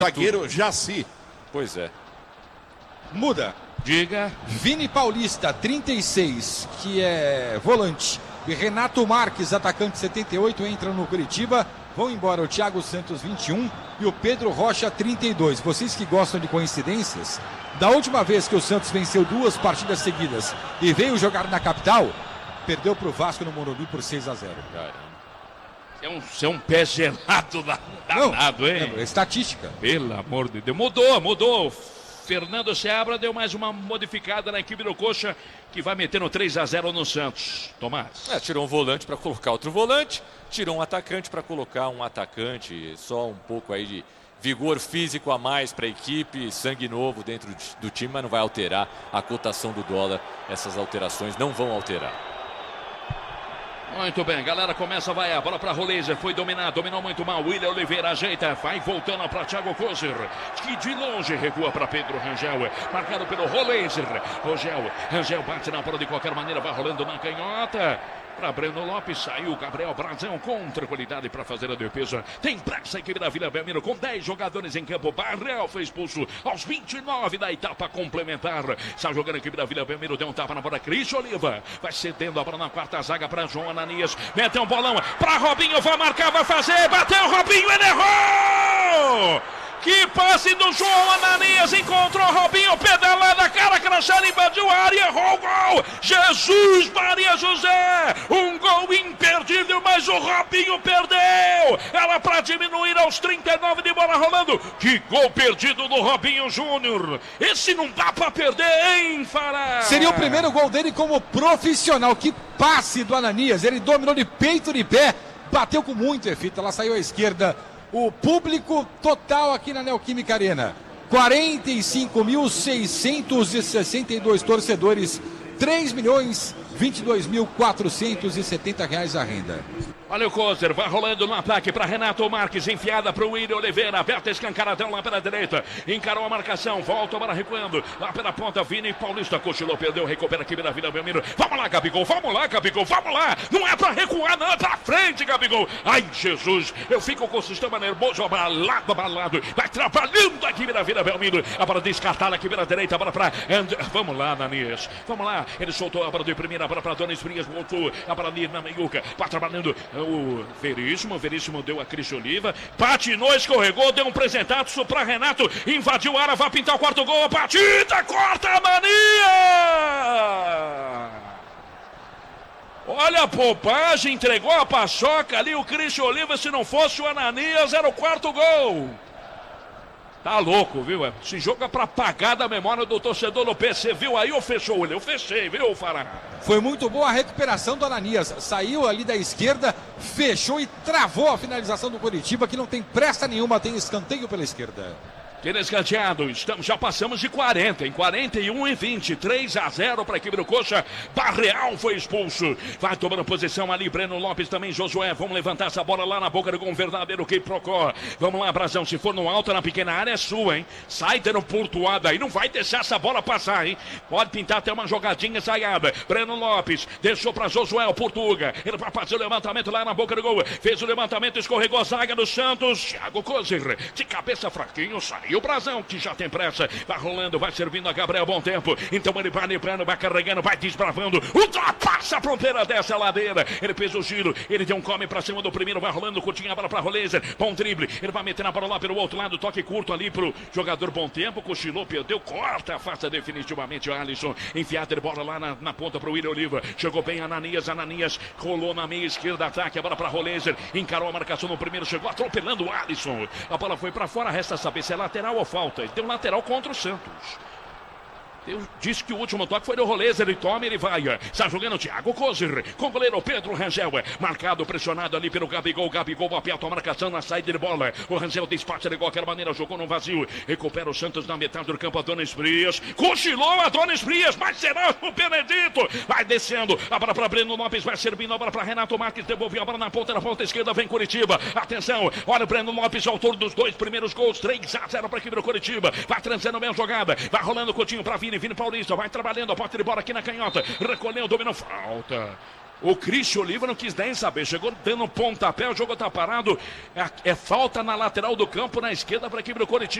Zagueiro Jaci. Pois é. Muda. Diga. Vini Paulista, 36, que é volante. E Renato Marques, atacante, 78, entra no Curitiba. Vão embora o Thiago Santos, 21, e o Pedro Rocha, 32. Vocês que gostam de coincidências, da última vez que o Santos venceu 2 partidas seguidas e veio jogar na capital, perdeu para o Vasco no Morumbi por 6-0. É um pé gelado danado, hein? É estatística. Pelo amor de Deus. Mudou. Fernando Seabra deu mais uma modificada na equipe do Coxa, que vai metendo 3-0 no Santos. Tomás. Tirou um volante para colocar outro volante, tirou um atacante para colocar um atacante, só um pouco aí de vigor físico a mais para a equipe, sangue novo dentro do time, mas não vai alterar a cotação do dólar. Essas alterações não vão alterar. Muito bem, galera, vai a bola para Roleiser, dominou muito mal, William Oliveira ajeita, vai voltando para Thiago Kozer, que de longe recua para Pedro Rangel, marcado pelo Roleiser, Rangel bate na bola de qualquer maneira, vai rolando na canhota, para Breno Lopes, saiu Gabriel Brazão com tranquilidade para fazer a defesa, tem pressa a equipe da Vila Belmiro com 10 jogadores em campo, Barreal foi expulso aos 29 da etapa complementar, está jogando a equipe da Vila Belmiro, deu um tapa na bola, Cris Oliva, vai cedendo a bola na quarta zaga para João Ananias, meteu um bolão para Robinho, vai marcar, vai fazer, bateu Robinho, ele errou! Que passe do João Ananias, encontrou Robinho, pedalada, cara crachada, invadiu a área, errou o gol! Jesus Maria José! Um gol imperdível, mas o Robinho perdeu! Ela para diminuir aos 39 de bola rolando. Que gol perdido do Robinho Júnior! Esse não dá para perder, hein, Fará? Seria o primeiro gol dele como profissional. Que passe do Ananias, ele dominou de peito de pé, bateu com muito efeito, ela saiu à esquerda. O público total aqui na Neoquímica Arena, 45.662 torcedores, 3.022.470 a renda. Olha o Kozer, vai rolando no ataque para Renato Marques, enfiada para o William Oliveira, aberta escancaradão lá pela direita, encarou a marcação, volta para recuando, lá pela ponta, Vini Paulista, cochilou, perdeu, recupera aqui na Vila Belmiro, vamos lá, Gabigol, vamos lá, não é para recuar, não, é para frente, Gabigol, ai, Jesus, eu fico com o sistema nervoso abalado, vai trabalhando aqui na Vila Belmiro, a bola descartada aqui pela direita, a bola para vamos lá, Ananias, vamos lá, ele soltou a bola de primeira, a bola para Dona Esfrias, voltou, a bola ali na meiuca, vai trabalhando, o Veríssimo deu a Cris Oliva, patinou, escorregou, deu um presentaço para Renato, invadiu a área, vai pintar o quarto gol, a batida, corta a mania! Olha a poupagem, entregou a paçoca ali o Cris Oliva, se não fosse o Ananias, era o quarto gol. Tá louco, viu? Esse jogo é pra apagar da memória do torcedor do PC, viu? Aí eu fechou o olho, eu fechei, viu, Fará? Foi muito boa a recuperação do Ananias, saiu ali da esquerda, fechou e travou a finalização do Curitiba, que não tem pressa nenhuma, tem escanteio pela esquerda. Tira escanteado, já passamos de 40, em 41 e 20, 3-0 para a equipe do Coxa, Barreal foi expulso, vai tomando posição ali, Breno Lopes também, Josué, vamos levantar essa bola lá na boca do gol, verdadeiro Quiprocó, vamos lá, Brazão, se for no alto, na pequena área é sua, hein, sai dando pontuada aí, não vai deixar essa bola passar, hein, pode pintar até uma jogadinha ensaiada, Breno Lopes, deixou para Josué, o Portuga, ele vai fazer o levantamento lá na boca do gol, fez o levantamento, escorregou a zaga do Santos, Thiago Kozer, de cabeça fraquinho, saiu. E o Brazão, que já tem pressa, vai rolando, vai servindo a Gabriel Bom Tempo, então ele vai livrando, vai carregando, vai desbravando, ultrapassa a fronteira dessa ladeira, ele fez o giro, ele deu um come pra cima do primeiro, vai rolando, curtinha a bola pra Roleiser, bom drible, ele vai metendo a bola lá pelo outro lado, toque curto ali pro jogador Bom Tempo, cochilou, perdeu, corta, afasta definitivamente o Alisson, enfiada de bola lá na ponta pro William Oliva, chegou bem Ananias, rolou na meia esquerda, ataque, a bola pra Roleiser, encarou a marcação no primeiro, chegou atropelando o Alisson, a bola foi pra fora, resta saber se é lateral ou falta. Ele deu um lateral contra o Santos. Eu disse que o último toque foi do Roleiser, ele toma, ele vai. Está jogando o Thiago Kozer com o goleiro Pedro Rangel. Marcado, pressionado ali pelo Gabigol. Gabigol aperta a marcação na saída de bola. O Rangel despacha de qualquer maneira, jogou no vazio. Recupera o Santos na metade do campo. A Dona Esfrias. Cochilou a Dona Esfrias, mas será o Benedito. Vai descendo. A bola para Breno Lopes, vai servindo a bola para Renato Marques. Devolveu a bola na ponta esquerda. Vem Curitiba. Atenção, olha o Breno Lopes, autor dos 2 primeiros gols. 3-0 para a equipe do Curitiba. Vai transando bem a jogada. Vai rolando o Coutinho para Vini Paulista, vai trabalhando a porta de bola aqui na canhota, recolheu, dominou, falta. O Cristian Oliva não quis nem saber. Chegou dando um pontapé, o jogo tá parado. É falta na lateral do campo, na esquerda para a equipe do Coritiba.